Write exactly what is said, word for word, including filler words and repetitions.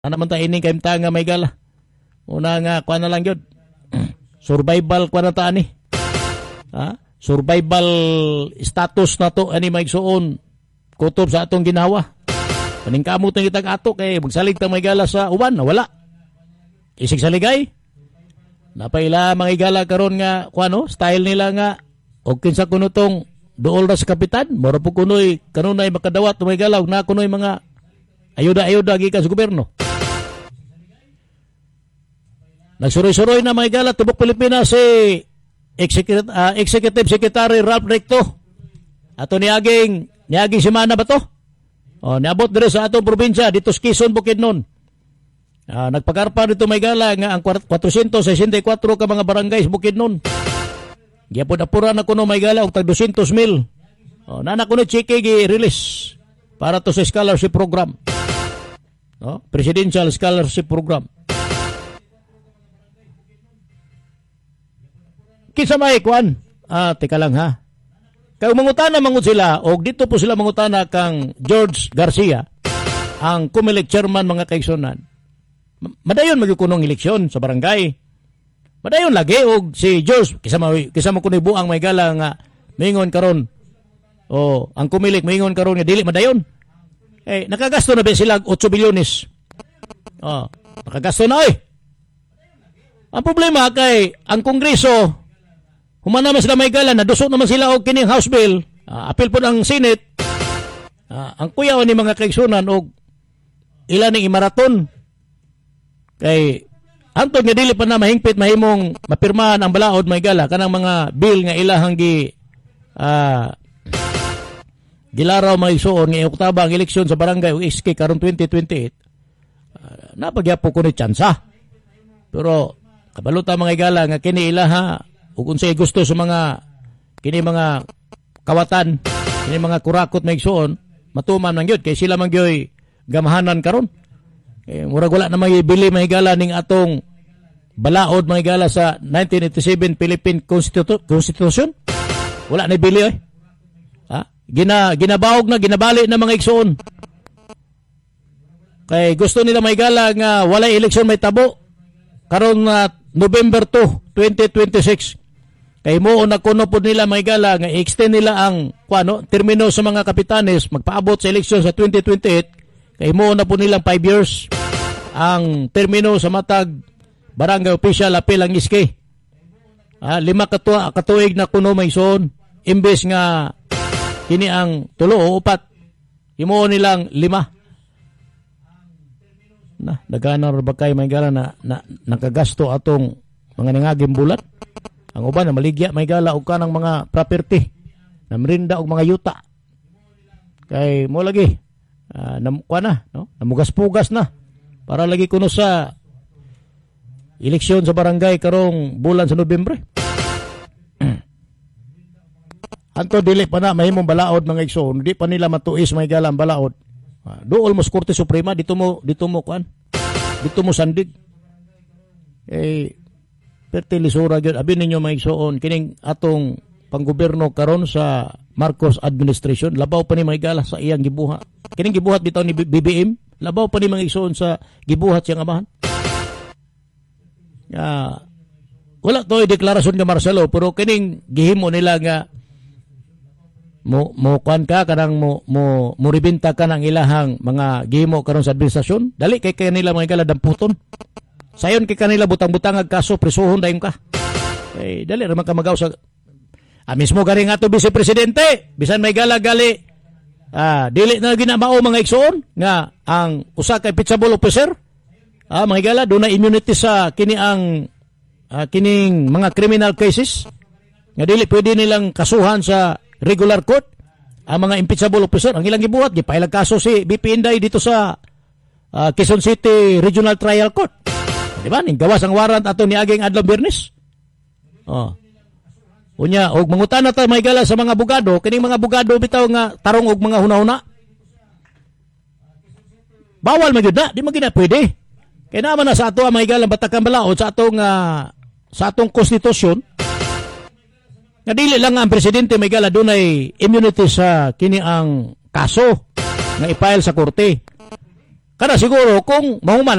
Ano man tayo ining kaimta nga may gala. Una nga, kuha na lang yun. Survival kuha na taan eh. Ha? Survival status na to, ani may suon. Kutob sa atong ginawa. Paningkamot ng itag ato, kay magsalig tang may gala sa uwan, nawala. Isig saligay. Napaila mga igala karon nga, kuha no, style nila nga, o kinsa kuno tong dool na sa kapitan, mara po kuno'y, kanunay makadawat, may galaw, na kuno'y mga ayuda-ayuda gikan sa gobyerno. Nagsuroy-suroy na mga igala, tubok Pilipinas si Executive, uh, Executive Secretary Ralph Recto. Ato niaging, niaging simana ba to? O, niabot dire sa atong probinsya, dito sa Quezon, Bukidnon. Uh, nagpakarpa dito may gala nga ang four sixty-four ka mga barangay sa Bukidnon. Gyapon apura na kuno may gala og tag two hundred mil. Oh, nana kuno cheque gi-release para to sa scholarship program. No? Presidential scholarship program. Kinsa may kuan? Ah, teka lang ha. Kay mangutana mangud sila og dito po sila mangutana kang George Garcia, ang Comelec chairman mga kaigsunan. Madayon magkunong eleksyon sa barangay. Madayon lagi og si George kisama kisama kuno buang may gala nga mingon karon. O ang Comelec mingon karon nga dili madayon. Eh nakagasto na ba sila eight bilyones. Oh, nakagasto na eh. Ang problema kay ang Kongreso human naman sila may gala na dusok naman sila og kining House bill. Uh, apil po ang Senate. Uh, ang kuyaw ni mga kaigsunan og ilan ning imaraton. Kay antod nga dili pa na mahingpit mahimong mapirmahan ang balaod may gala kanang mga bill nga ilahang gi uh, gilaraw may isuon nga oktaba ang eleksyon sa barangay o S K karon twenty twenty-eight. Uh, napagyapo ko ni tsansa. Pero kabaluta mga igala nga kini ilaha ug unsay gusto sa mga kini mga kawatan, kini mga kurakot may isuon, matuman man gyud kay sila man gyoy gamahanan karon. Eh, murag wala na may bili may gala ning atong balaod may gala sa nineteen eighty-seven Philippine Constitu- Constitution. Wala na bili eh. Ha? Gina ginabawog na ginabali na mga igsoon. Kay gusto nila may gala nga wala eleksyon may tabo karon na November two, twenty twenty-six. Kay mo na kuno pod nila may gala nga extend nila ang kuano termino sa mga kapitanes magpaabot sa eleksyon sa twenty twenty-eight. Kay mo na po nilang five years ang termino sa matag barangay official apil ang iske. Ah, lima katua katuig na kuno may son imbes nga kini ang tulo o upat. Imo nilang lima. Na dagana ra ba kay may gala na, na nakagasto atong mga nangagim bulat. Ang uban na maligya may gala og kanang mga property na merinda og mga yuta. Kay mo lagi uh, namukuha na, no? Namugas-pugas na para lagi kuno sa eleksyon sa barangay karong bulan sa Nobyembre. Anto dili pa na mahimong balaod mga igsoon, di pa nila matuis may gala ang balaod. Uh, do almost Korte Suprema dito mo dito mo kuan. Dito mo sandig. Eh perti lisura gyud abi ninyo mga igsoon kining atong panggobyerno karon sa Marcos administration labaw pa ni mga igala sa iyang gibuhat. Kining gibuhat bitaw ni B B M, labaw pa ni mga igsoon sa gibuhat siyang amahan. Ya, wala to'y deklarasyon nga Marcelo, pero kining gihimo nila nga mo mo kuan ka kanang mo mo muribinta ka ng ilahang mga gihimo karon sa administrasyon. Dali kay kanila mga igala damputon. Sayon kay kanila butang-butang ag kaso prisuhon dayon ka. Eh dali ra man ka magaw sa ah, mismo gari nga to Vice Presidente, bisan may gala gali ah, dili na ginamao mga igsoon nga ang usa kay pitchable officer ah, mga gala do na immunity sa kini ang ah, kining mga criminal cases nga dili pwede nilang kasuhan sa regular court ang mga impeachable officer. Ang ilang gibuhat gipailag kaso si B P Inday dito sa uh, Quezon City Regional Trial Court. Di ba? Ning gawas ang warrant ato ni aging adlaw Biyernes. Oh. Unya og mangutana ta may gala sa mga abogado, kining mga abogado bitaw nga tarong og mga hunahuna. Bawal man gyud na, di man gyud na pwede. Kay naman na sa ato ang may gala batakan balaod sa atong uh, sa atong konstitusyon. Nga dili lang ang presidente may gala dunay immunity sa kini ang kaso nga i-file sa korte. Kana siguro kung mahuman